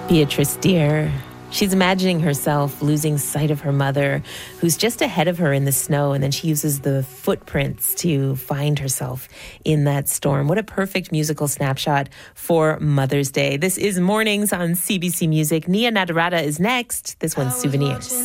Beatrice Deer. She's imagining herself losing sight of her mother, who's just ahead of her in the snow, and then she uses the footprints to find herself in that storm. What a perfect musical snapshot for Mother's Day. This is Mornings on CBC Music. Nia Nadarata is next. This one's Souvenirs.